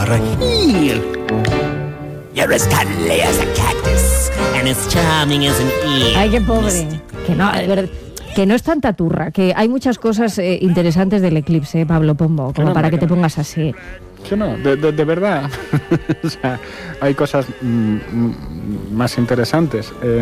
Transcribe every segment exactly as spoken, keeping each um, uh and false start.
fragile. You're as cuddly as a cactus and as charming as an eel. Ay, qué pobre. Que no, de verdad, que no es tanta turra, que hay muchas cosas eh, interesantes del eclipse, Pablo Pombo, como no, para que te pongas así. Que no, de, de, de verdad. O sea, hay cosas mm, más interesantes. Eh,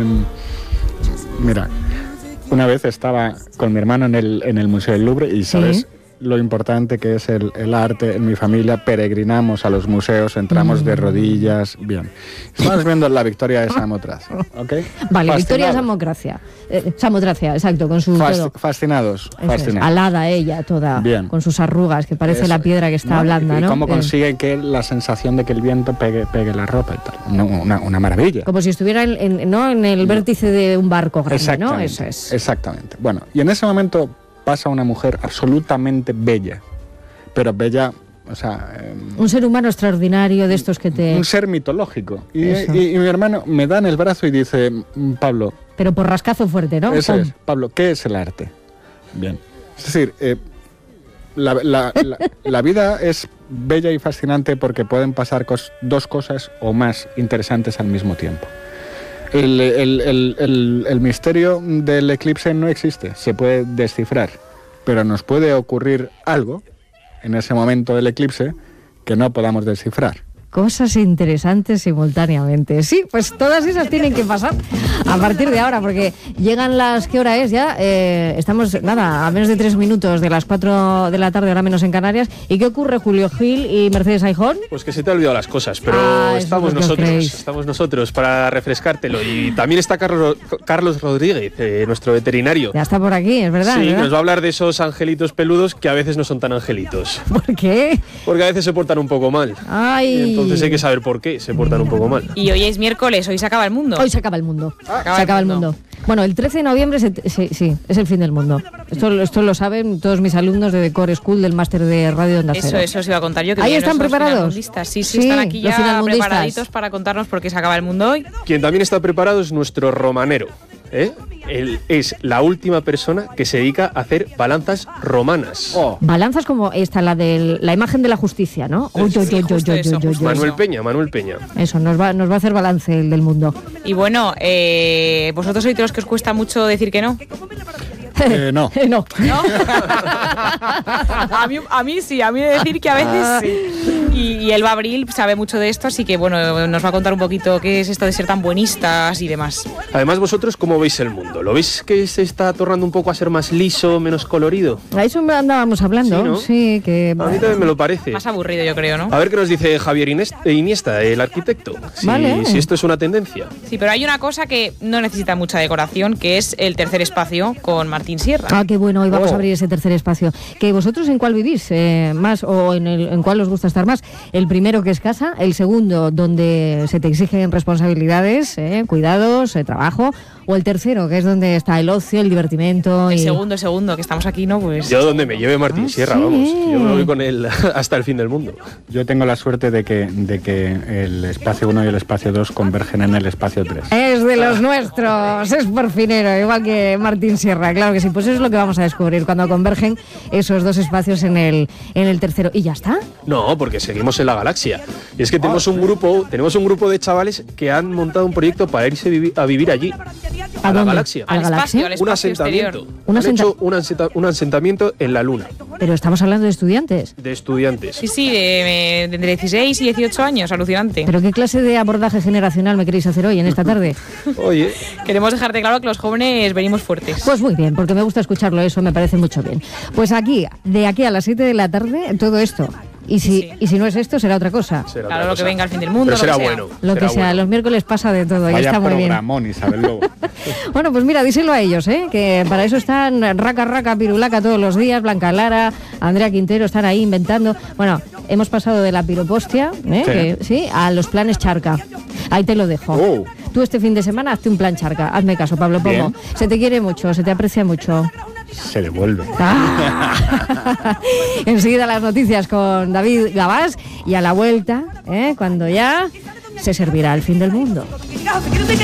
mira, una vez estaba con mi hermano en el, en el Museo del Louvre y, ¿sabes? ¿Sí? Lo importante que es el, el arte en mi familia. Peregrinamos a los museos, entramos mm. de rodillas. Bien, estamos viendo la Victoria de Samotracia, ¿ok? Vale, Victoria de Samotracia, eh, Samotracia, exacto, con su Fas, fascinados, fascinados. Alada ella toda, bien. Con sus arrugas, que parece Eso. la piedra que está ¿no? blanda, ¿no? Y cómo consigue que la sensación de que el viento pegue, pegue la ropa y tal. No, una, una maravilla. Como si estuviera en, en, ¿no? en el vértice de un barco grande, ¿no? Eso es. Exactamente. Bueno, y en ese momento pasa una mujer absolutamente bella, pero bella, o sea... Eh, un ser humano extraordinario de estos que te... Un ser mitológico. Y, y, y mi hermano me da en el brazo y dice, Pablo... Pero por rascazo fuerte, ¿no? Eso es. Pablo, ¿qué es el arte? Bien. Es decir, eh, la, la, la, la vida es bella y fascinante porque pueden pasar cos, dos cosas o más interesantes al mismo tiempo. El, el, el, el, el misterio del eclipse no existe, se puede descifrar, pero nos puede ocurrir algo en ese momento del eclipse que no podamos descifrar. Cosas interesantes simultáneamente. Sí, pues todas esas tienen que pasar a partir de ahora, porque llegan las... ¿Qué hora es ya? Eh, estamos, nada, a menos de tres minutos de las cuatro de la tarde, ahora menos en Canarias. ¿Y qué ocurre, Julio Gil y Mercedes Aijón? Pues que se te han olvidado las cosas, pero ah, estamos nosotros, estamos nosotros para refrescártelo. Y también está Carlos, Carlos Rodríguez, eh, nuestro veterinario. Ya está por aquí, es verdad. Sí, ¿verdad? Nos va a hablar de esos angelitos peludos que a veces no son tan angelitos. ¿Por qué? Porque a veces se portan un poco mal. Ay... Entonces hay que saber por qué se portan un poco mal. Y hoy es miércoles, hoy se acaba el mundo. Hoy se acaba el mundo. Ah, acaba se acaba el mundo. mundo. el mundo. Bueno, el trece de noviembre se, sí, sí, es el fin del mundo. Esto, esto lo saben todos mis alumnos de Decor School del máster de Radio Onda Cero. Eso, eso os iba a contar yo. Que ¿Ahí están preparados? Sí, sí, sí, están aquí ya preparaditos para contarnos por qué se acaba el mundo hoy. Quien también está preparado es nuestro romanero. ¿Eh? Él es la última persona que se dedica a hacer balanzas romanas. Oh. Balanzas como esta, la de la imagen de la justicia, ¿no? Sí, sí, sí, yo, yo, yo, yo, yo, Manuel Peña, Manuel Peña. Eso, nos va, nos va a hacer balance el del mundo. Y bueno, eh, ¿vosotros sois de los que os cuesta mucho decir que no? Eh, no. no. ¿No? a, mí, a mí sí, a mí de decir que a veces sí. Y, y Elba Abril sabe mucho de esto, así que bueno, nos va a contar un poquito qué es esto de ser tan buenistas y demás. Además, vosotros, ¿cómo veis el mundo? ¿Lo veis que se está tornando un poco a ser más liso, menos colorido? A eso andábamos hablando, sí, ¿no? Sí, que... A mí también me lo parece. Más aburrido, yo creo, ¿no? A ver qué nos dice Javier Iniesta, el arquitecto, si, vale. si esto es una tendencia. Sí, pero hay una cosa que no necesita mucha decoración, que es el tercer espacio con Martín Sierra. Ah, qué bueno, hoy vamos oh. a abrir ese tercer espacio. ¿Que vosotros en cuál vivís eh, más o en, el, en cuál os gusta estar más? El primero, que es casa, el segundo, donde se te exigen responsabilidades, eh, cuidados, eh, trabajo, o el tercero, que es donde está el ocio, el divertimento. El y... segundo, el segundo, que estamos aquí, ¿no? Pues... Yo donde me lleve Martín ah, Sierra, sí. vamos. Yo me voy con él hasta el fin del mundo. Yo tengo la suerte de que, de que el espacio uno y el espacio dos convergen en el espacio tres. Es de los nuestros, es porfinero, igual que Martín Sierra, claro que sí. Pues eso es lo que vamos a descubrir cuando convergen esos dos espacios en el, en el tercero. ¿Y ya está? No, porque seguimos en la galaxia. Y es que tenemos un grupo, tenemos un grupo de chavales que han montado un proyecto para irse vivi- a vivir allí. ¿A, ¿A la dónde? galaxia? ¿A la galaxia? Espacio, un asentamiento. Exterior. Han asenta- hecho un, asenta- un asentamiento en la Luna. Pero estamos hablando de estudiantes. De estudiantes. Sí, sí, de, de dieciséis y dieciocho años, alucinante. ¿Pero qué clase de abordaje generacional me queréis hacer hoy, en esta tarde? Oye. Queremos dejarte claro que los jóvenes venimos fuertes. Pues muy bien, porque me gusta escucharlo, eso me parece mucho bien. Pues aquí, de aquí a las siete de la tarde, todo esto. Y si, sí. y si no es esto, será otra cosa. Será claro, otra lo cosa. que venga al fin del mundo. Pero lo será que sea. bueno. Lo será que sea, bueno. los miércoles pasa de todo, Vaya y está muy bien. programón, Isabel Lobo. Bueno, pues mira, díselo a ellos, ¿eh? Que para eso están Raca Raca Pirulaca todos los días, Blanca Lara, Andrea Quintero, están ahí inventando. Bueno, hemos pasado de la piropostia, ¿eh? Sí. Que, sí, a los planes charca. Ahí te lo dejo. Oh. Tú este fin de semana hazte un plan charca. Hazme caso, Pablo Pomo. Bien. Se te quiere mucho, se te aprecia mucho. Se devuelve. Ah. Enseguida las noticias con David Gabás y a la vuelta, ¿eh? Cuando ya se servirá el fin del mundo.